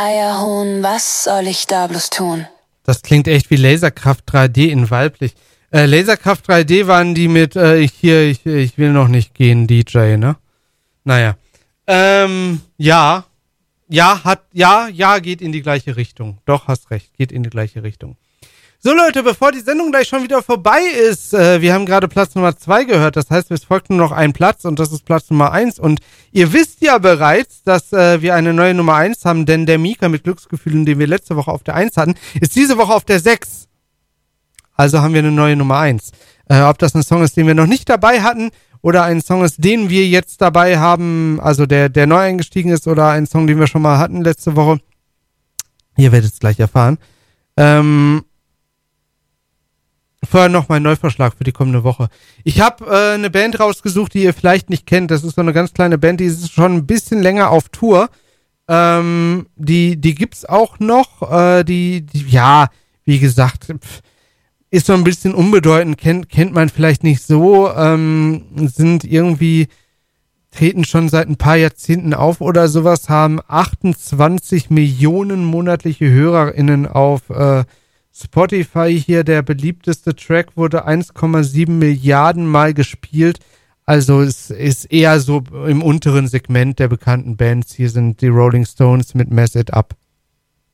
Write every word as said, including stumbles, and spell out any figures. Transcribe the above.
Eierhuhn, was soll ich da bloß tun? Das klingt echt wie Laserkraft drei D in weiblich. Äh, Laserkraft drei D waren die mit, äh, ich hier, ich, ich will noch nicht gehen, D J, ne? Naja. Ähm, ja. Ja, hat, ja, ja, geht in die gleiche Richtung. Doch, hast recht, geht in die gleiche Richtung. So Leute, bevor die Sendung gleich schon wieder vorbei ist, äh, wir haben gerade Platz Nummer zwei gehört, das heißt, es folgt nur noch ein Platz und das ist Platz Nummer eins und ihr wisst ja bereits, dass äh, wir eine neue Nummer eins haben, denn der Mika mit Glücksgefühlen, den wir letzte Woche auf der eins hatten, ist diese Woche auf der sechs. Also haben wir eine neue Nummer eins. Äh, ob das ein Song ist, den wir noch nicht dabei hatten oder ein Song ist, den wir jetzt dabei haben, also der, der neu eingestiegen ist oder ein Song, den wir schon mal hatten letzte Woche, ihr werdet es gleich erfahren. Ähm... Vorher noch mein Neuvorschlag für die kommende Woche. Ich habe äh, eine Band rausgesucht, die ihr vielleicht nicht kennt. Das ist so eine ganz kleine Band, die ist schon ein bisschen länger auf Tour. Ähm, die die gibt's auch noch. Äh, die, die, ja, wie gesagt, pff, ist so ein bisschen unbedeutend, kennt kennt man vielleicht nicht so. Ähm, sind irgendwie, treten schon seit ein paar Jahrzehnten auf oder sowas, haben achtundzwanzig Millionen monatliche HörerInnen auf äh, Spotify hier, der beliebteste Track wurde eins Komma sieben Milliarden Mal gespielt. Also es ist eher so im unteren Segment der bekannten Bands. Hier sind die Rolling Stones mit Mess It Up.